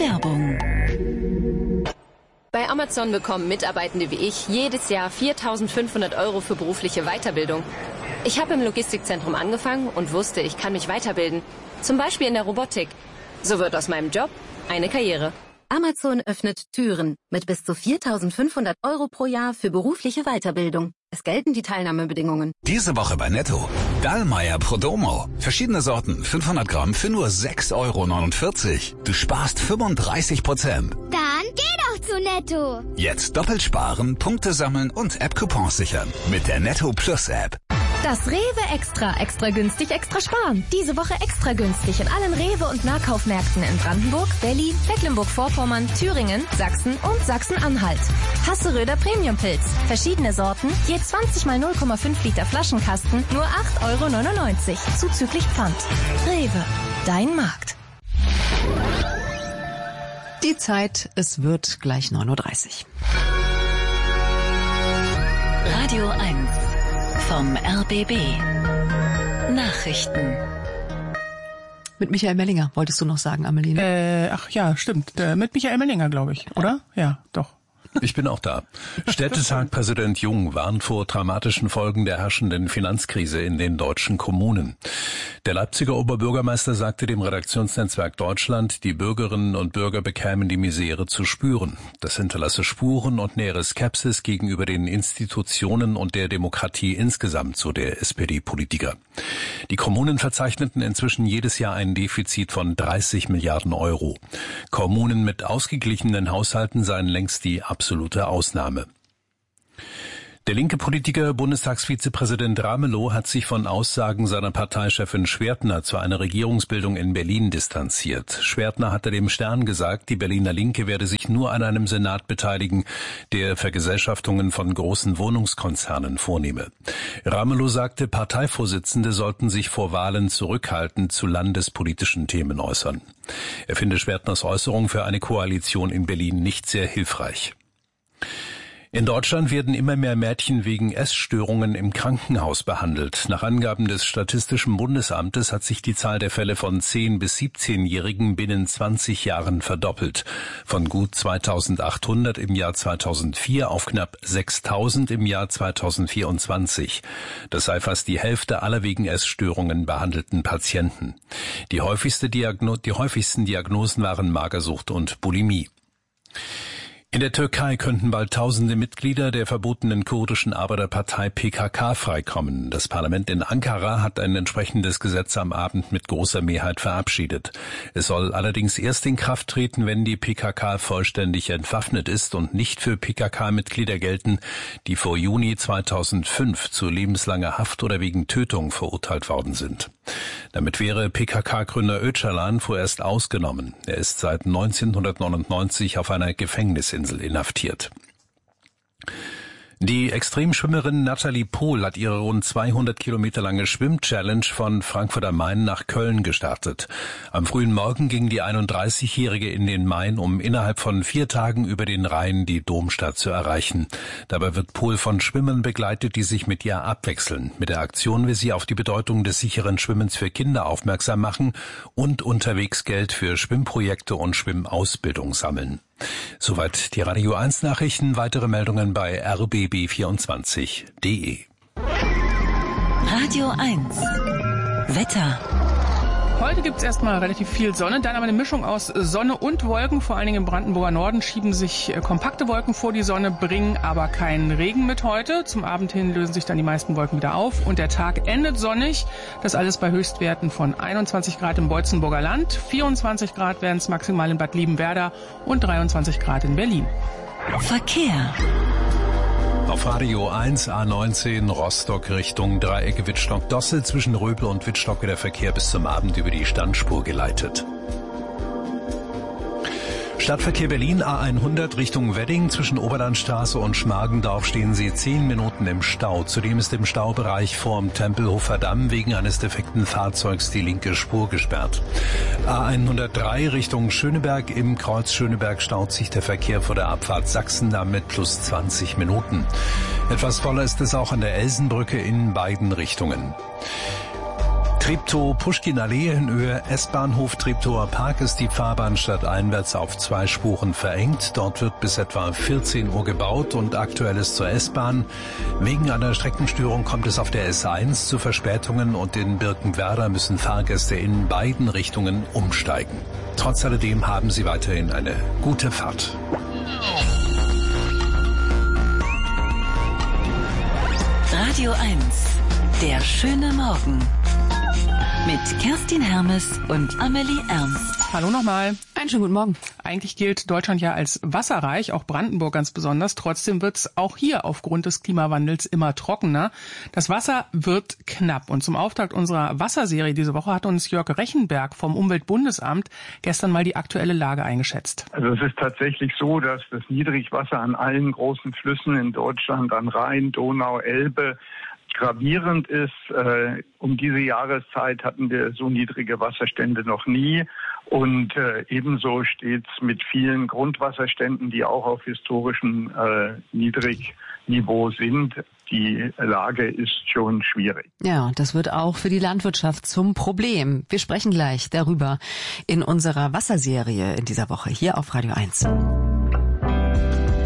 Werbung. Bei Amazon bekommen Mitarbeitende wie ich jedes Jahr 4.500 € für berufliche Weiterbildung. Ich habe im Logistikzentrum angefangen und wusste, ich kann mich weiterbilden. Zum Beispiel in der Robotik. So wird aus meinem Job eine Karriere. Amazon öffnet Türen mit bis zu 4.500 € pro Jahr für berufliche Weiterbildung. Es gelten die Teilnahmebedingungen. Diese Woche bei Netto. Dallmayr Prodomo. Verschiedene Sorten, 500 Gramm für nur 6,49 €. Du sparst 35%. Dann geh doch zu Netto. Jetzt doppelt sparen, Punkte sammeln und App-Coupons sichern. Mit der Netto Plus App. Das Rewe Extra. Extra günstig, extra sparen. Diese Woche extra günstig in allen Rewe- und Nahkaufmärkten in Brandenburg, Berlin, Mecklenburg-Vorpommern, Thüringen, Sachsen und Sachsen-Anhalt. Hasseröder Premiumpilz. Verschiedene Sorten, je 20 mal 0,5 Liter Flaschenkasten, nur 8,99 € zuzüglich Pfand. Rewe, dein Markt. Die Zeit, es wird gleich 9:30 Uhr. Radio 1 vom RBB. Nachrichten. Mit Michael Mellinger, wolltest du noch sagen, Ameline? Ach ja, stimmt. Mit Michael Mellinger, glaube ich, oder? Ja, doch. Ich bin auch da. Städtetag-Präsident Jung warnt vor dramatischen Folgen der herrschenden Finanzkrise in den deutschen Kommunen. Der Leipziger Oberbürgermeister sagte dem Redaktionsnetzwerk Deutschland, die Bürgerinnen und Bürger bekämen die Misere zu spüren. Das hinterlasse Spuren und nähere Skepsis gegenüber den Institutionen und der Demokratie insgesamt, so der SPD-Politiker. Die Kommunen verzeichneten inzwischen jedes Jahr ein Defizit von 30 Milliarden €. Kommunen mit ausgeglichenen Haushalten seien längst die absolute Ausnahme. Der linke Politiker Bundestagsvizepräsident Ramelow hat sich von Aussagen seiner Parteichefin Schwertner zu einer Regierungsbildung in Berlin distanziert. Schwertner hatte dem Stern gesagt, die Berliner Linke werde sich nur an einem Senat beteiligen, der Vergesellschaftungen von großen Wohnungskonzernen vornehme. Ramelow sagte, Parteivorsitzende sollten sich vor Wahlen zurückhaltend zu landespolitischen Themen äußern. Er finde Schwertners Äußerung für eine Koalition in Berlin nicht sehr hilfreich. In Deutschland werden immer mehr Mädchen wegen Essstörungen im Krankenhaus behandelt. Nach Angaben des Statistischen Bundesamtes hat sich die Zahl der Fälle von 10- bis 17-Jährigen binnen 20 Jahren verdoppelt. Von gut 2.800 im Jahr 2004 auf knapp 6.000 im Jahr 2024. Das sei fast die Hälfte aller wegen Essstörungen behandelten Patienten. Die häufigsten Diagnosen waren Magersucht und Bulimie. In der Türkei könnten bald tausende Mitglieder der verbotenen kurdischen Arbeiterpartei PKK freikommen. Das Parlament in Ankara hat ein entsprechendes Gesetz am Abend mit großer Mehrheit verabschiedet. Es soll allerdings erst in Kraft treten, wenn die PKK vollständig entwaffnet ist und nicht für PKK-Mitglieder gelten, die vor Juni 2005 zu lebenslanger Haft oder wegen Tötung verurteilt worden sind. Damit wäre PKK-Gründer Öcalan vorerst ausgenommen. Er ist seit 1999 auf einer Gefängnisinsel inhaftiert. Die Extremschwimmerin Nathalie Pohl hat ihre rund 200 Kilometer lange Schwimm-Challenge von Frankfurt am Main nach Köln gestartet. Am frühen Morgen ging die 31-Jährige in den Main, um innerhalb von 4 Tagen über den Rhein die Domstadt zu erreichen. Dabei wird Pohl von Schwimmern begleitet, die sich mit ihr abwechseln. Mit der Aktion will sie auf die Bedeutung des sicheren Schwimmens für Kinder aufmerksam machen und unterwegs Geld für Schwimmprojekte und Schwimmausbildung sammeln. Soweit die Radio 1 Nachrichten. Weitere Meldungen bei rbb24.de. Radio 1 Wetter. Heute gibt's erstmal relativ viel Sonne, dann aber eine Mischung aus Sonne und Wolken. Vor allen Dingen im Brandenburger Norden schieben sich kompakte Wolken vor die Sonne, bringen aber keinen Regen mit heute. Zum Abend hin lösen sich dann die meisten Wolken wieder auf und der Tag endet sonnig. Das alles bei Höchstwerten von 21 Grad im Beutzenburger Land, 24 Grad werden es maximal in Bad Liebenwerda und 23 Grad in Berlin. Verkehr. Auf Radio 1 A19 Rostock Richtung Dreiecke Wittstock-Dossel zwischen Röbel und Wittstock wird der Verkehr bis zum Abend über die Standspur geleitet. Stadtverkehr Berlin A100 Richtung Wedding zwischen Oberlandstraße und Schmargendorf stehen Sie 10 Minuten im Stau. Zudem ist im Staubereich vorm Tempelhofer Damm wegen eines defekten Fahrzeugs die linke Spur gesperrt. A103 Richtung Schöneberg, im Kreuz Schöneberg staut sich der Verkehr vor der Abfahrt Sachsendamm mit plus 20 Minuten. Etwas voller ist es auch an der Elsenbrücke in beiden Richtungen. Treptow-Puschkin-Allee in Höhe S-Bahnhof Treptower Park ist die Fahrbahn stadteinwärts auf 2 Spuren verengt. Dort wird bis etwa 14 Uhr gebaut und aktuell ist zur S-Bahn. Wegen einer Streckenstörung kommt es auf der S1 zu Verspätungen und in Birkenwerder müssen Fahrgäste in beiden Richtungen umsteigen. Trotz alledem haben sie weiterhin eine gute Fahrt. Radio 1, der schöne Morgen. Mit Kerstin Hermes und Amelie Ernst. Hallo nochmal. Einen schönen guten Morgen. Eigentlich gilt Deutschland ja als wasserreich, auch Brandenburg ganz besonders. Trotzdem wird es auch hier aufgrund des Klimawandels immer trockener. Das Wasser wird knapp. Und zum Auftakt unserer Wasserserie diese Woche hat uns Jörg Rechenberg vom Umweltbundesamt gestern mal die aktuelle Lage eingeschätzt. Also es ist tatsächlich so, dass das Niedrigwasser an allen großen Flüssen in Deutschland, an Rhein, Donau, Elbe, gravierend ist. Um diese Jahreszeit hatten wir so niedrige Wasserstände noch nie. Und ebenso steht es mit vielen Grundwasserständen, die auch auf historischem Niedrigniveau sind. Die Lage ist schon schwierig. Ja, das wird auch für die Landwirtschaft zum Problem. Wir sprechen gleich darüber in unserer Wasserserie in dieser Woche hier auf Radio 1.